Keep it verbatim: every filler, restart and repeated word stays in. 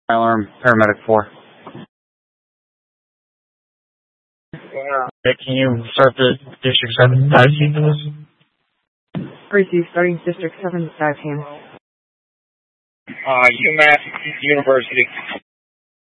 Alarm, paramedic four. Yeah. Can you start the District seven dive team? Receive starting District seven dive team. Uh, UMass University.